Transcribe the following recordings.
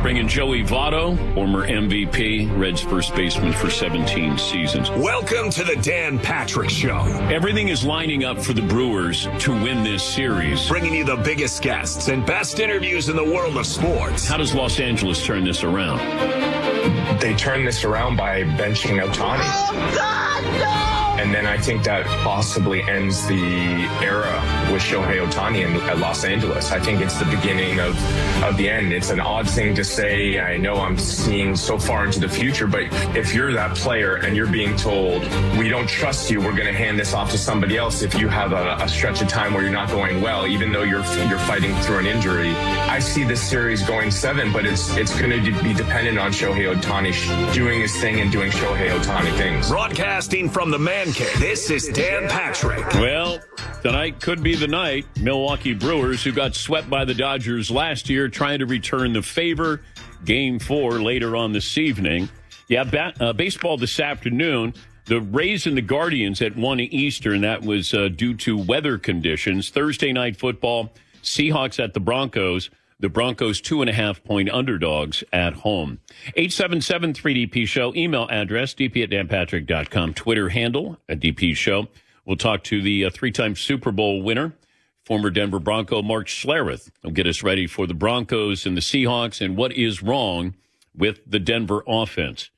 Bringing Joey Votto, former MVP, Reds first baseman for 17 seasons. Welcome to the Dan Patrick Show. Everything is lining up for the Brewers to win this series. Bringing you the biggest guests and best interviews in the world of sports. How does Los Angeles turn this around? They turn this around by benching Ohtani. Oh, God, no! And then I think that possibly ends the era with Shohei Ohtani at Los Angeles. I think it's the beginning of the end. It's an odd thing to say. I know I'm seeing so far into the future, but if you're that player and you're being told, we don't trust you, we're going to hand this off to somebody else if you have a stretch of time where you're not going well, even though you're fighting through an injury. I see this series going 7, but it's going to be dependent on Shohei Ohtani doing his thing and doing Shohei Ohtani things. Broadcasting from the Man Cave, this is Dan Patrick. Well, tonight could be the night. Milwaukee Brewers, who got swept by the Dodgers last year, trying to return the favor. Game 4 later on this evening. Yeah, baseball this afternoon. The Rays and the Guardians at 1 Eastern. That was due to weather conditions. Thursday night football, Seahawks at the Broncos. The Broncos 2.5-point underdogs at home. 877-3DP Show. Email address, dp@danpatrick.com. Twitter handle, @DP Show. We'll talk to the 3-time Super Bowl winner, former Denver Bronco Mark Schlereth. He'll get us ready for the Broncos and the Seahawks and what is wrong with the Denver offense.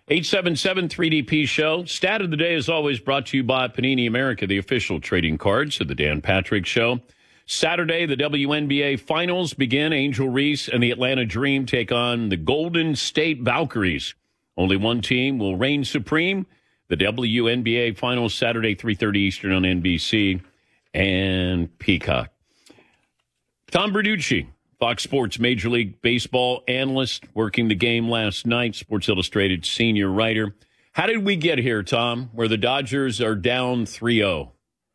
877-3DP Show. Stat of the day is always brought to you by Panini America, the official trading cards of the Dan Patrick Show. Saturday, the WNBA Finals begin. Angel Reese and the Atlanta Dream take on the Golden State Valkyries. Only one team will reign supreme. The WNBA Finals Saturday, 3:30 Eastern on NBC and Peacock. Tom Verducci, Fox Sports Major League Baseball analyst, working the game last night, Sports Illustrated senior writer. How did we get here, Tom, where the Dodgers are down 3-0?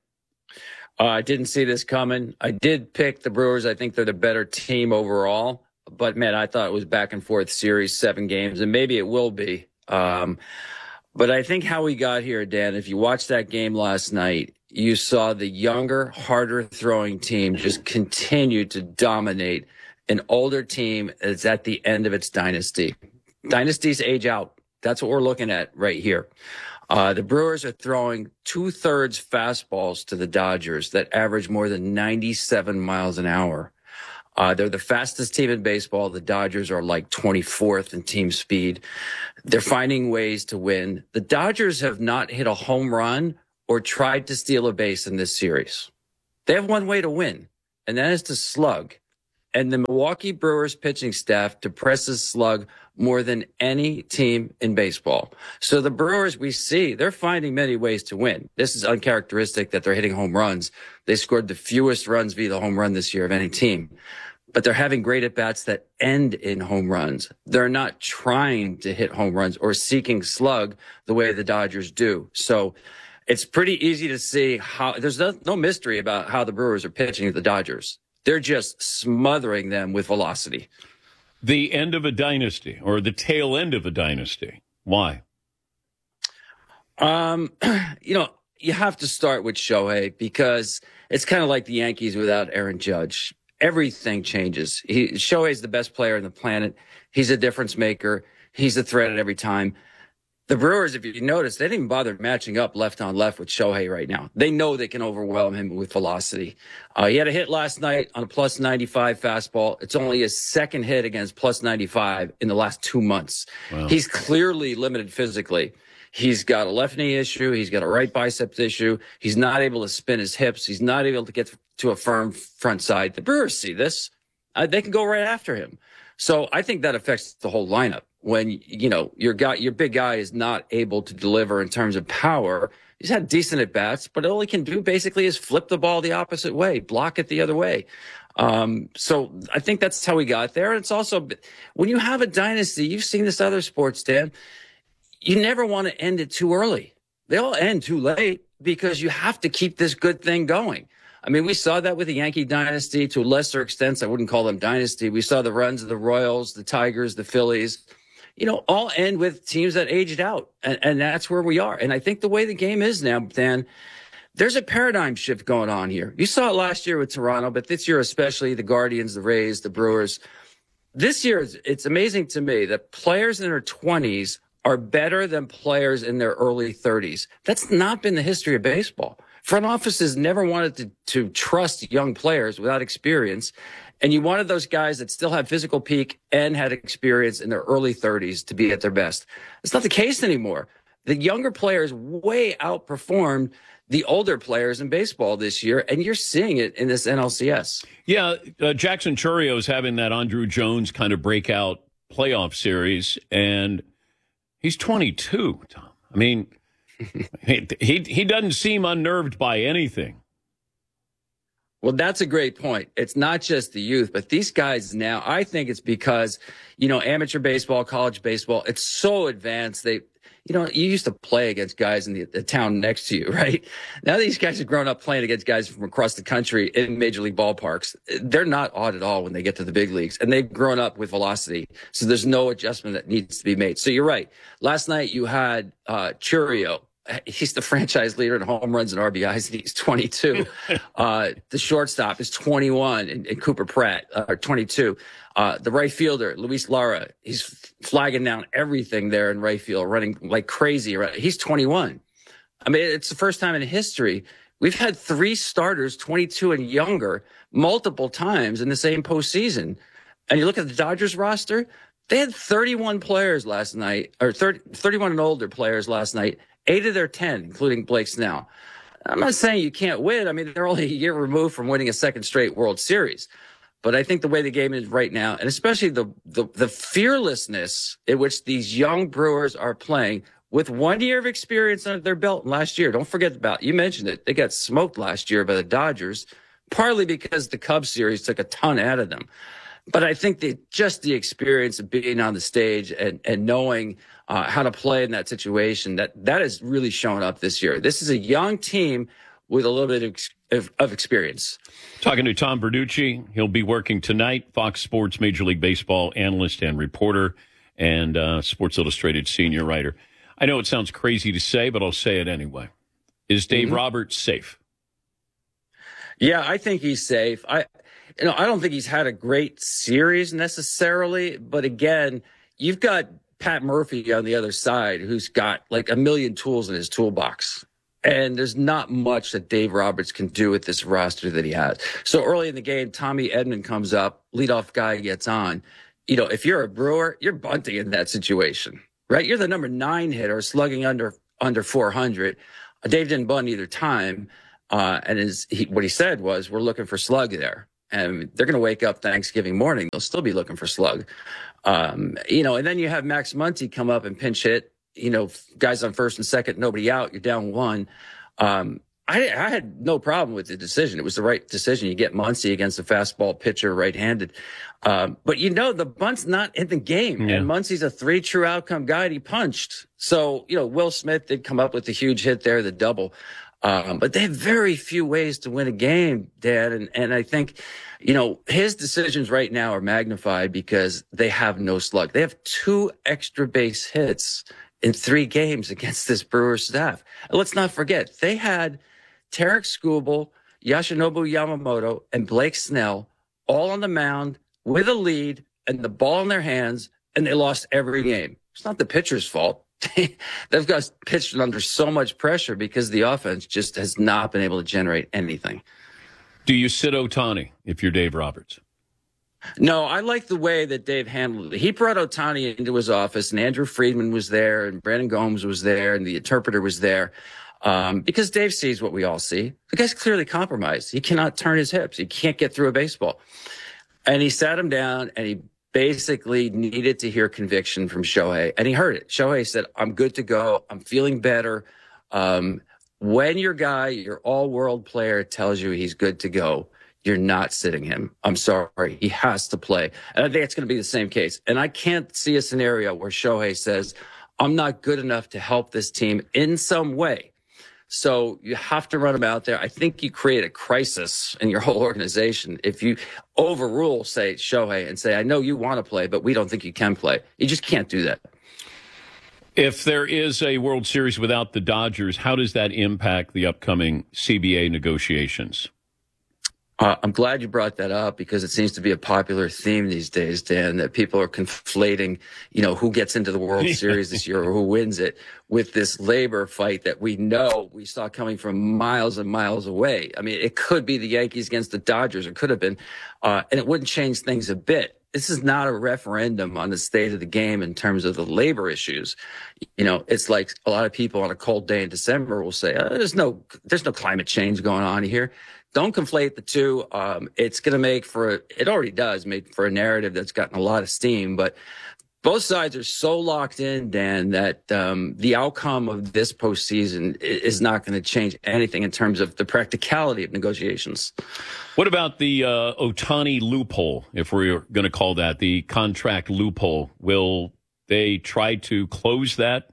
I didn't see this coming. I did pick the Brewers. I think they're the better team overall. But, man, I thought it was back and forth series, 7 games, and maybe it will be. But I think how we got here, Dan, if you watched that game last night, you saw the younger, harder throwing team just continue to dominate an older team that's at the end of its dynasty. Dynasties age out. That's what we're looking at right here. The Brewers are throwing 2/3 fastballs to the Dodgers that average more than 97 miles an hour. They're the fastest team in baseball. The Dodgers are like 24th in team speed. They're finding ways to win. The Dodgers have not hit a home run or tried to steal a base in this series. They have one way to win, and that is to slug. And the Milwaukee Brewers pitching staff depresses slug more than any team in baseball. So the Brewers, we see, they're finding many ways to win. This is uncharacteristic that they're hitting home runs. They scored the fewest runs via the home run this year of any team. But they're having great at-bats that end in home runs. They're not trying to hit home runs or seeking slug the way the Dodgers do. So it's pretty easy to see how there's no mystery about how the Brewers are pitching at the Dodgers. They're just smothering them with velocity. The end of a dynasty, or the tail end of a dynasty. Why? You have to start with Shohei because it's kind of like the Yankees without Aaron Judge. Everything changes. Shohei's the best player on the planet. He's a difference maker. He's a threat at every time. The Brewers, if you notice, they didn't even bother matching up left on left with Shohei right now. They know they can overwhelm him with velocity. He had a hit last night on a plus 95 fastball. It's only his second hit against plus 95 in the last 2 months. Wow. He's clearly limited physically. He's got a left knee issue. He's got a right biceps issue. He's not able to spin his hips. He's not able to get to a firm front side. The Brewers see this. They can go right after him. So I think that affects the whole lineup. When, your big guy is not able to deliver in terms of power. He's had decent at-bats, but all he can do basically is flip the ball the opposite way, block it the other way. So I think that's how we got there. And it's also, when you have a dynasty, you've seen this other sports, Dan, you never want to end it too early. They all end too late because you have to keep this good thing going. I mean, we saw that with the Yankee dynasty to a lesser extent. I wouldn't call them dynasty. We saw the runs of the Royals, the Tigers, the Phillies, all end with teams that aged out. And that's where we are. And I think the way the game is now, Dan, there's a paradigm shift going on here. You saw it last year with Toronto, but this year especially, the Guardians, the Rays, the Brewers. this year, it's amazing to me that players in their 20s are better than players in their early 30s. That's not been the history of baseball. Front offices never wanted to trust young players without experience. And you wanted those guys that still had physical peak and had experience in their early 30s to be at their best. It's not the case anymore. The younger players way outperformed the older players in baseball this year, and you're seeing it in this NLCS. Yeah, Jackson Churrio's having that Andrew Jones kind of breakout playoff series, and he's 22, Tom. I mean, he doesn't seem unnerved by anything. Well, that's a great point. It's not just the youth, but these guys now, I think it's because, amateur baseball, college baseball, it's so advanced. You used to play against guys in the town next to you, right? Now these guys have grown up playing against guys from across the country in major league ballparks. They're not odd at all when they get to the big leagues, and they've grown up with velocity. So there's no adjustment that needs to be made. So you're right. Last night you had Churrio. He's the franchise leader in home runs and RBIs, and he's 22. The shortstop is 21, and Cooper Pratt, 22. The right fielder, Luis Lara, he's flagging down everything there in right field, running like crazy. Right? He's 21. I mean, it's the first time in history we've had 3 starters, 22 and younger, multiple times in the same postseason. And you look at the Dodgers roster, they had 31 players last night, or 31 and older players last night. 8 of their 10, including Blake Snell. I'm not saying you can't win. I mean, they're only a year removed from winning a second straight World Series. But I think the way the game is right now, and especially the fearlessness in which these young Brewers are playing with 1 year of experience under their belt last year. Don't forget about, you mentioned it, they got smoked last year by the Dodgers, partly because the Cubs series took a ton out of them. But I think just the experience of being on the stage and knowing how to play in that situation, that has really shown up this year. This is a young team with a little bit of experience. Talking to Tom Verducci. He'll be working tonight, Fox Sports Major League Baseball analyst and reporter and Sports Illustrated senior writer. I know it sounds crazy to say, but I'll say it anyway. Is Dave Roberts safe? Yeah, I think he's safe. I don't think he's had a great series necessarily, but again, you've got Pat Murphy on the other side who's got like a million tools in his toolbox. And there's not much that Dave Roberts can do with this roster that he has. So early in the game, Tommy Edman comes up, leadoff guy gets on. If you're a Brewer, you're bunting in that situation, right? You're the number 9 hitter, slugging under 400. Dave didn't bunt either time. And what he said was, we're looking for slug there. And they're going to wake up Thanksgiving morning. They'll still be looking for slug. And then you have Max Muncy come up and pinch hit, guys on first and second, nobody out, you're down 1. I had no problem with the decision. It was the right decision. You get Muncy against a fastball pitcher, right-handed. But the bunt's not in the game. Yeah. And Muncy's a 3 true outcome guy, and he punched. So, Will Smith did come up with a huge hit there, the double. But they have very few ways to win a game, Dad. And I think, his decisions right now are magnified because they have no slug. They have 2 extra base hits in 3 games against this Brewers staff. And let's not forget, they had Tarek Skubal, Yoshinobu Yamamoto, and Blake Snell all on the mound with a lead and the ball in their hands, and they lost every game. It's not the pitcher's fault. They've got pitched under so much pressure because the offense just has not been able to generate anything. Do you sit Ohtani if you're Dave Roberts? No, I like the way that Dave handled it. He brought Ohtani into his office, and Andrew Friedman was there, and Brandon Gomes was there, and the interpreter was there, because Dave sees what we all see. The guy's clearly compromised. He cannot turn his hips. He can't get through a baseball. And he sat him down, and he basically needed to hear conviction from Shohei, and he heard it. Shohei said, I'm good to go. I'm feeling better. When your guy, your all-world player, tells you he's good to go, you're not sitting him. I'm sorry. He has to play. And I think it's going to be the same case. And I can't see a scenario where Shohei says, I'm not good enough to help this team in some way. So you have to run him out there. I think you create a crisis in your whole organization if you overrule, say, Shohei and say, I know you want to play, but we don't think you can play. You just can't do that. If there is a World Series without the Dodgers, how does that impact the upcoming CBA negotiations? I'm glad you brought that up because it seems to be a popular theme these days, Dan, that people are conflating, who gets into the World Series this year or who wins it with this labor fight that we saw coming from miles and miles away. I mean, it could be the Yankees against the Dodgers. It could have been, and it wouldn't change things a bit. This is not a referendum on the state of the game in terms of the labor issues. It's like a lot of people on a cold day in December will say, there's no climate change going on here. Don't conflate the two. It's going to make it already does make for a narrative that's gotten a lot of steam, but both sides are so locked in, Dan, that the outcome of this postseason is not going to change anything in terms of the practicality of negotiations. What about the Ohtani loophole, if we're going to call that the contract loophole? Will they try to close that?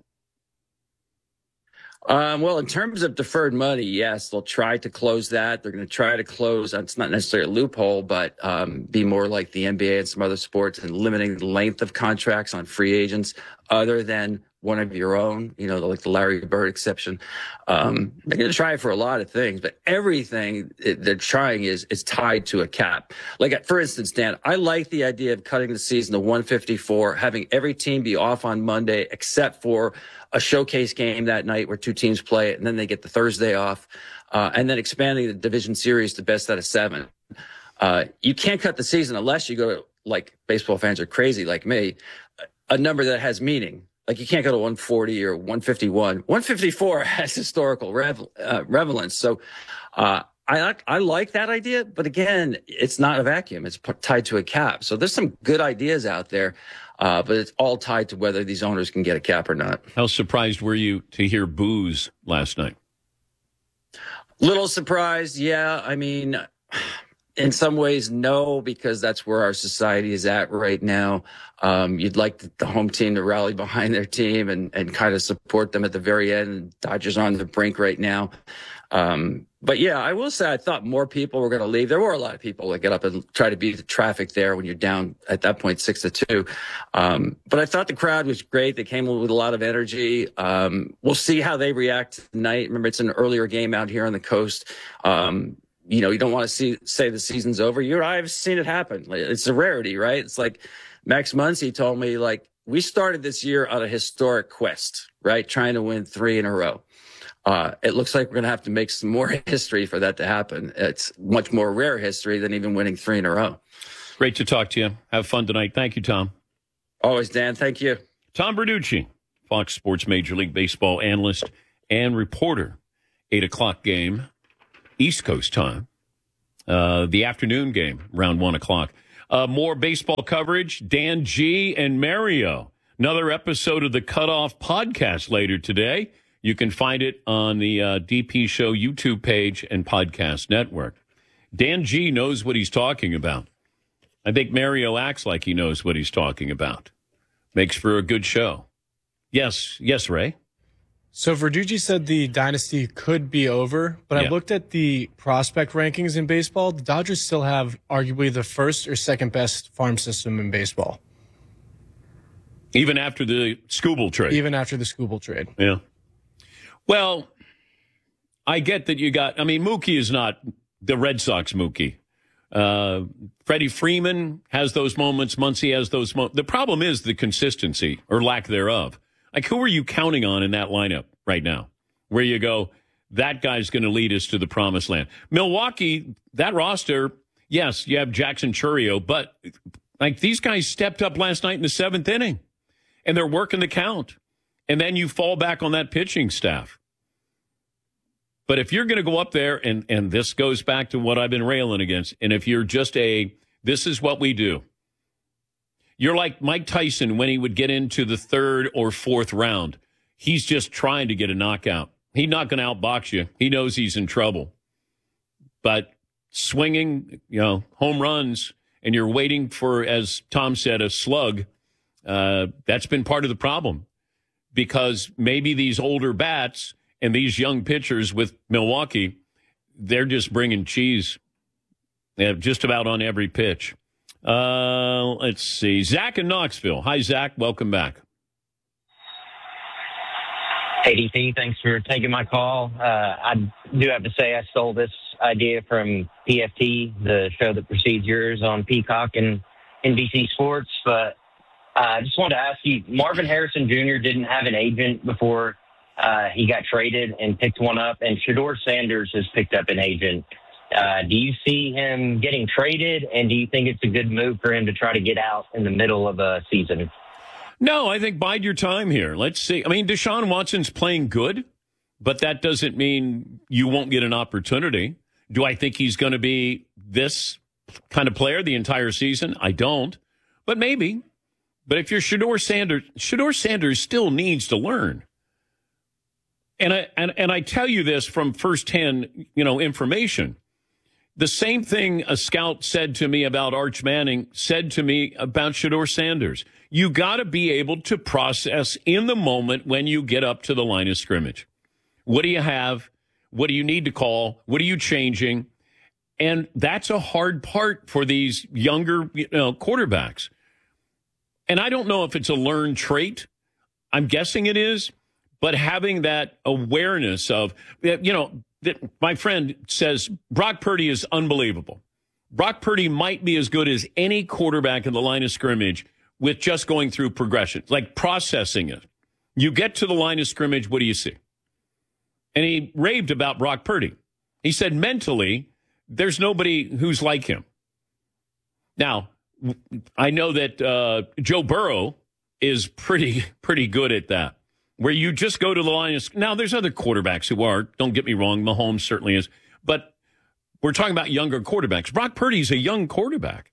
Well, in terms of deferred money, yes, they'll try to close that. They're going to try to close. It's not necessarily a loophole, but be more like the NBA and some other sports and limiting the length of contracts on free agents other than one of your own, like the Larry Bird exception. They're going to try for a lot of things, but everything they're trying is tied to a cap. Like, for instance, Dan, I like the idea of cutting the season to 154, having every team be off on Monday except for a showcase game that night where two teams play it, and then they get the Thursday off, and then expanding the division series to best out of 7. You can't cut the season unless you go to, like baseball fans are crazy like me, a number that has meaning. Like you can't go to 140 or 151. 154 has historical relevance. So I like that idea, but again, it's not a vacuum. It's tied to a cap. So there's some good ideas out there, but it's all tied to whether these owners can get a cap or not. How surprised were you to hear boos last night? Little surprised, yeah. I mean, in some ways, no, because that's where our society is at right now. You'd like the home team to rally behind their team and kind of support them at the very end. Dodgers are on the brink right now. But yeah, I will say I thought more people were going to leave. There were a lot of people that get up and try to beat the traffic there when you're down at that point 6-2. But I thought the crowd was great. They came with a lot of energy. We'll see how they react tonight. Remember, it's an earlier game out here on the coast. You don't want to say the season's over. I've seen it happen. It's a rarity, right? It's like Max Muncy told me, like, we started this year on a historic quest, right? Trying to win 3 in a row. It looks like we're going to have to make some more history for that to happen. It's much more rare history than even winning 3 in a row. Great to talk to you. Have fun tonight. Thank you, Tom. Always, Dan. Thank you. Tom Verducci, Fox Sports Major League Baseball analyst and reporter. 8 o'clock game, East Coast time. The afternoon game, around 1 o'clock. More baseball coverage, Dan G. and Mario. Another episode of the Cutoff podcast later today. You can find it on the DP Show YouTube page and podcast network. Dan G. knows what he's talking about. I think Mario acts like he knows what he's talking about. Makes for a good show. Yes, Ray? So Verducci said the dynasty could be over, but I looked at the prospect rankings in baseball. The Dodgers still have arguably the first or second best farm system in baseball. Even after the Skubal trade? Even after the Skubal trade. Yeah. Well, I get that Mookie is not the Red Sox Mookie. Freddie Freeman has those moments. Muncy has those moments. The problem is the consistency or lack thereof. Like, who are you counting on in that lineup right now? Where you go, that guy's going to lead us to the promised land. Milwaukee, that roster, yes, you have Jackson Chourio, but like these guys stepped up last night in the 7th inning, and they're working the count. And then you fall back on that pitching staff. But if you're going to go up there, and this goes back to what I've been railing against, and if you're just this is what we do. You're like Mike Tyson when he would get into the 3rd or 4th round. He's just trying to get a knockout. He's not going to outbox you. He knows he's in trouble. But swinging, home runs, and you're waiting for, as Tom said, a slug, that's been part of the problem. Because maybe these older bats and these young pitchers with Milwaukee, they're just bringing cheese just about on every pitch. Let's see. Zach in Knoxville. Hi, Zach. Welcome back. Hey, DP. Thanks for taking my call. I do have to say I stole this idea from PFT, the show that precedes yours on Peacock and NBC Sports. But I just wanted to ask you, Marvin Harrison Jr. didn't have an agent before he got traded and picked one up, and Shedeur Sanders has picked up an agent. Do you see him getting traded, and do you think it's a good move for him to try to get out in the middle of a season? No, I think bide your time here. Let's see. I mean, Deshaun Watson's playing good, but that doesn't mean you won't get an opportunity. Do I think he's going to be this kind of player the entire season? I don't, but maybe. But if you're Shedeur Sanders still needs to learn. And I tell you this from firsthand, information. The same thing a scout said to me about Arch Manning said to me about Shedeur Sanders. You got to be able to process in the moment when you get up to the line of scrimmage. What do you have? What do you need to call? What are you changing? And that's a hard part for these younger quarterbacks. And I don't know if it's a learned trait. I'm guessing it is. But having that awareness of, my friend says Brock Purdy is unbelievable. Brock Purdy might be as good as any quarterback in the line of scrimmage with just going through progression, like processing it. You get to the line of scrimmage, what do you see? And he raved about Brock Purdy. He said mentally, there's nobody who's like him. Now, I know that Joe Burrow is pretty good at that, where you just go to the line of... Now, there's other quarterbacks who are. Don't get me wrong. Mahomes certainly is. But we're talking about younger quarterbacks. Brock Purdy's a young quarterback.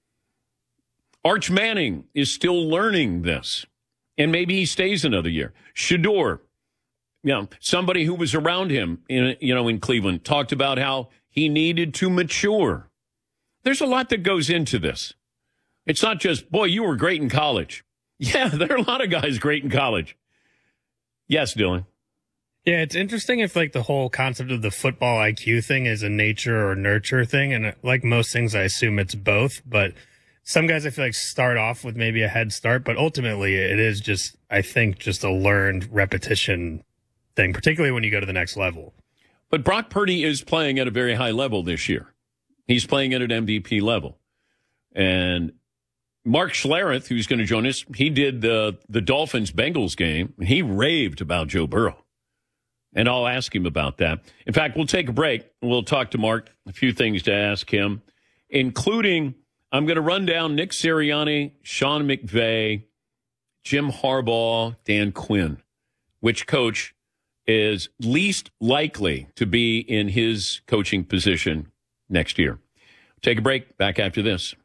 Arch Manning is still learning this. And maybe he stays another year. Shedeur, somebody who was around him in Cleveland, talked about how he needed to mature. There's a lot that goes into this. It's not just, boy, you were great in college. Yeah, there are a lot of guys great in college. Yes, Dylan. Yeah, it's interesting if the whole concept of the football IQ thing is a nature or nurture thing. And like most things, I assume it's both. But some guys I feel like start off with maybe a head start, but ultimately it is just a learned repetition thing, particularly when you go to the next level. But Brock Purdy is playing at a very high level this year. He's playing at an MVP level. And Mark Schlereth, who's going to join us, he did the Dolphins-Bengals game, and he raved about Joe Burrow. And I'll ask him about that. In fact, we'll take a break, and we'll talk to Mark, a few things to ask him, including I'm going to run down Nick Sirianni, Sean McVay, Jim Harbaugh, Dan Quinn. Which coach is least likely to be in his coaching position next year? Take a break. Back after this.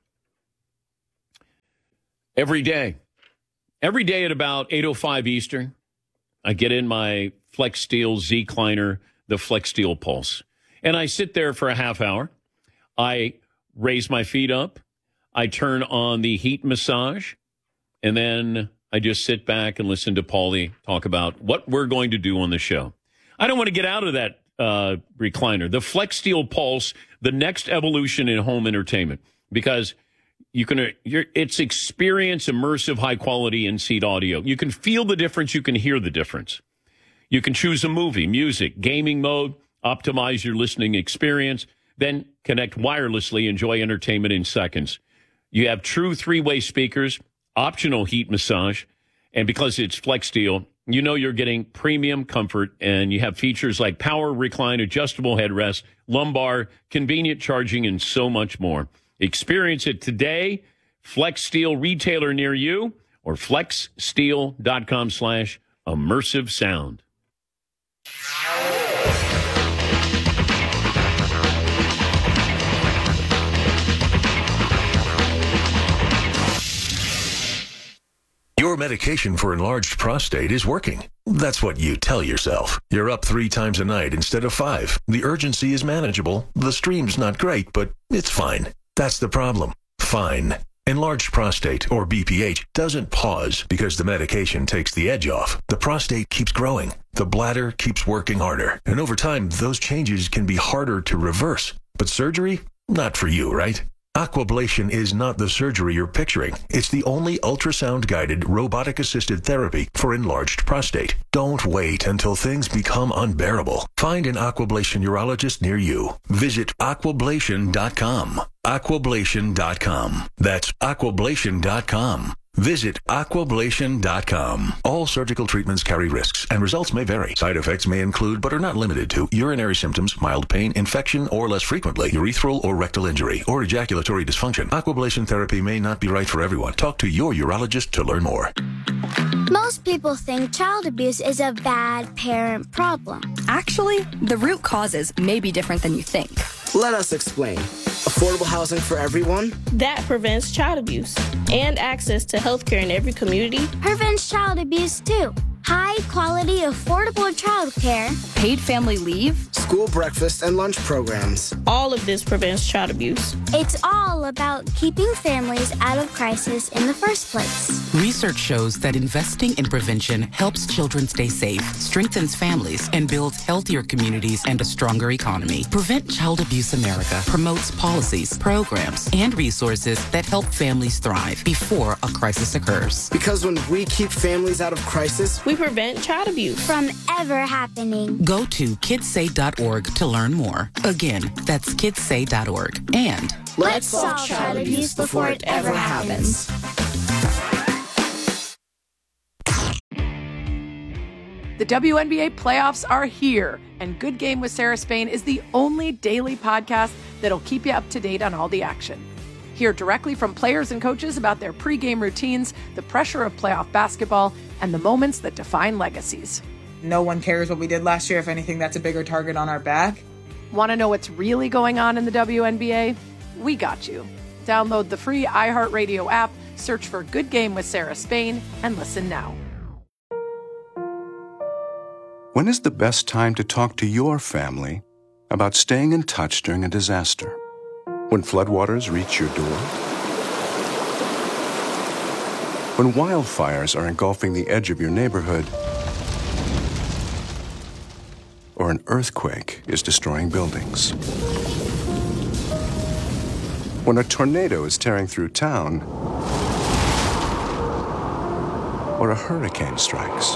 Every day at about 8:05 Eastern, I get in my Flex Steel Z-Cliner, the Flex Steel Pulse. And I sit there for a half hour. I raise my feet up. I turn on the heat massage. And then I just sit back and listen to Paulie talk about what we're going to do on the show. I don't want to get out of that recliner. The Flex Steel Pulse, the next evolution in home entertainment. Because it's experience, immersive, high-quality in-seat audio. You can feel the difference. You can hear the difference. You can choose a movie, music, gaming mode, optimize your listening experience, then connect wirelessly, enjoy entertainment in seconds. You have true three-way speakers, optional heat massage, and because it's Flex Steel, you know you're getting premium comfort, and you have features like power recline, adjustable headrest, lumbar, convenient charging, and so much more. Experience it today. Flex Steel retailer near you or flexsteel.com/immersive sound. Your medication for enlarged prostate is working. That's what you tell yourself. You're up 3 times a night instead of 5. The urgency is manageable. The stream's not great, but it's fine. That's the problem. Fine. Enlarged prostate, or BPH, doesn't pause because the medication takes the edge off. The prostate keeps growing. The bladder keeps working harder. And over time, those changes can be harder to reverse. But surgery? Not for you, right? Aquablation is not the surgery you're picturing. It's the only ultrasound-guided, robotic-assisted therapy for enlarged prostate. Don't wait until things become unbearable. Find an Aquablation urologist near you. Visit aquablation.com. Aquablation.com. That's aquablation.com. Visit aquablation.com. All surgical treatments carry risks, and results may vary. Side effects may include, but are not limited to, urinary symptoms, mild pain, infection, or less frequently, urethral or rectal injury, or ejaculatory dysfunction. Aquablation therapy may not be right for everyone. Talk to your urologist to learn more. Most people think child abuse is a bad parent problem. Actually, the root causes may be different than you think. Let us explain. Affordable housing for everyone? That prevents child abuse. And access to healthcare in every community prevents child abuse too. High quality, affordable childcare, paid family leave, school breakfast and lunch programs. All of this prevents child abuse. It's all about keeping families out of crisis in the first place. Research shows that investing in prevention helps children stay safe, strengthens families, and builds healthier communities and a stronger economy. Prevent Child Abuse America promotes policies, programs, and resources that help families thrive before a crisis occurs. Because when we keep families out of crisis, we prevent child abuse from ever happening. Go to kidssay.org to learn more. Again, that's kidssay.org. And let's solve child abuse before it ever happens. The WNBA playoffs are here, and Good Game with Sarah Spain is the only daily podcast that'll keep you up to date on all the action. Hear directly from players and coaches about their pregame routines, the pressure of playoff basketball, and the moments that define legacies. No one cares what we did last year. If anything, that's a bigger target on our back. Want to know what's really going on in the WNBA? We got you. Download the free iHeartRadio app, search for Good Game with Sarah Spain, and listen now. When is the best time to talk to your family about staying in touch during a disaster? When floodwaters reach your door? When wildfires are engulfing the edge of your neighborhood? Or an earthquake is destroying buildings? When a tornado is tearing through town? Or a hurricane strikes?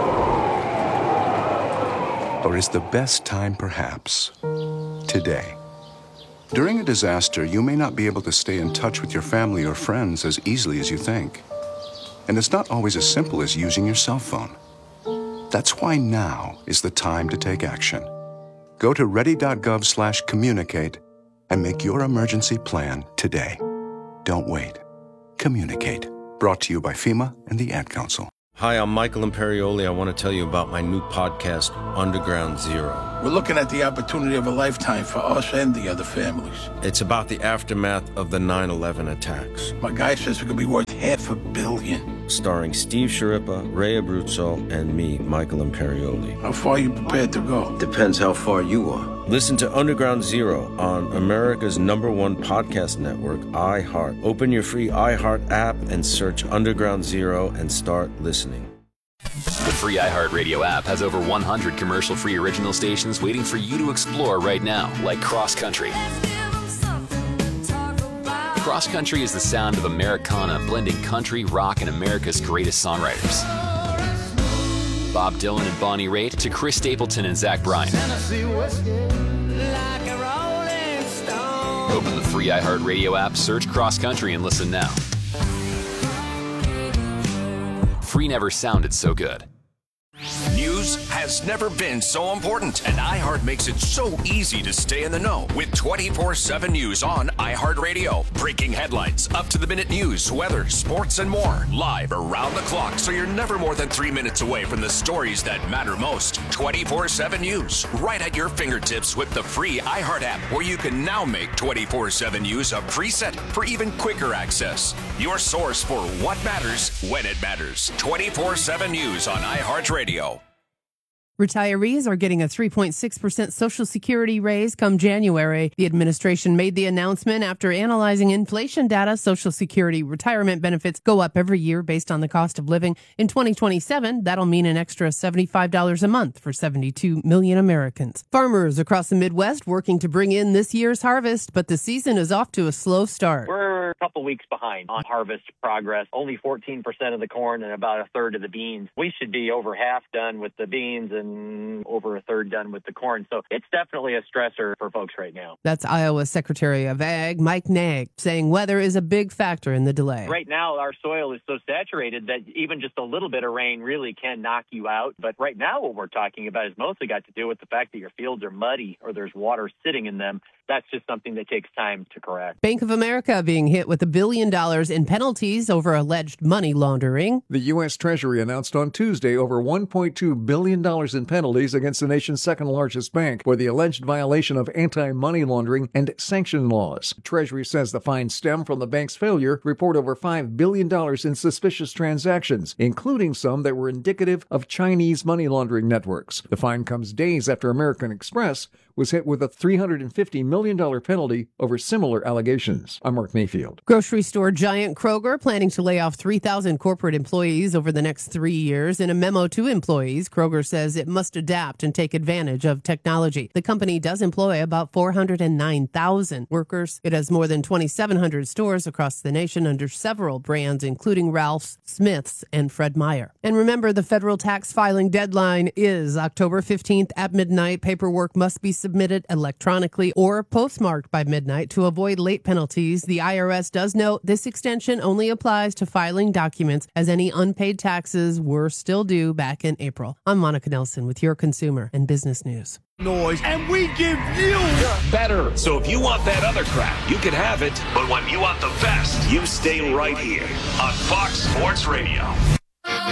Or is the best time perhaps today? During a disaster, you may not be able to stay in touch with your family or friends as easily as you think. And it's not always as simple as using your cell phone. That's why now is the time to take action. Go to ready.gov/communicate and make your emergency plan today. Don't wait. Communicate. Brought to you by FEMA and the Ad Council. Hi, I'm Michael Imperioli. I want to tell you about my new podcast, Underground Zero. We're looking at the opportunity of a lifetime for us and the other families. It's about the aftermath of the 9/11 attacks. My guy says it could be worth $500 million. Starring Steve Sciarippa, Ray Abruzzo, and me, Michael Imperioli. How far are you prepared to go? Depends how far you are. Listen to Underground Zero on America's #1 podcast network, iHeart. Open your free iHeart app and search Underground Zero and start listening. The free iHeartRadio app has over 100 commercial-free original stations waiting for you to explore right now, like Cross Country. Cross Country is the sound of Americana blending country, rock, and America's greatest songwriters. Bob Dylan and Bonnie Raitt to Chris Stapleton and Zach Bryan. Open the free iHeartRadio app, search Cross Country, and listen now. Free never sounded so good. News has never been so important, and iHeart makes it so easy to stay in the know with 24/7 news on iHeartRadio. Breaking headlines, up-to-the-minute news, weather, sports, and more. Live around the clock, so you're never more than 3 minutes away from the stories that matter most. 24/7 news, right at your fingertips with the free iHeart app, where you can now make 24/7 news a preset for even quicker access. Your source for what matters when it matters. 24/7 news on iHeartRadio. Retirees are getting a 3.6% Social Security raise come January. The administration made the announcement after analyzing inflation data. Social Security retirement benefits go up every year based on the cost of living. In 2027, that'll mean an extra $75 a month for 72 million Americans. Farmers across the Midwest working to bring in this year's harvest, but the season is off to a slow start. We're a couple weeks behind on harvest progress. Only 14% of the corn and about a third of the beans. We should be over half done with the beans and over a third done with the corn. So it's definitely a stressor for folks right now. That's Iowa Secretary of Ag Mike Naig saying weather is a big factor in the delay. Right now, our soil is so saturated that even just a little bit of rain really can knock you out. But right now, what we're talking about is mostly got to do with the fact that your fields are muddy or there's water sitting in them. That's just something that takes time to correct. Bank of America being hit with $1 billion in penalties over alleged money laundering. The U.S. Treasury announced on Tuesday over $1.2 billion in penalties against the nation's second largest bank for the alleged violation of anti-money laundering and sanction laws. Treasury says the fines stem from the bank's failure to report over $5 billion in suspicious transactions, including some that were indicative of Chinese money laundering networks. The fine comes days after American Express was hit with a $350 million penalty over similar allegations. I'm Mark Mayfield. Grocery store giant Kroger planning to lay off 3,000 corporate employees over the next 3 years. In a memo to employees, Kroger says it must adapt and take advantage of technology. The company does employ about 409,000 workers. It has more than 2,700 stores across the nation under several brands, including Ralph's, Smith's, and Fred Meyer. And remember, the federal tax filing deadline is October 15th at midnight. Paperwork must be submitted electronically or postmarked by midnight to avoid late penalties. The IRS does note this extension only applies to filing documents as any unpaid taxes were still due back in April. I'm Monica Nelson with your consumer and business news. Noise, and we give you better. So if you want that other crap, you can have it. But when you want the best, you stay right here on Fox Sports Radio.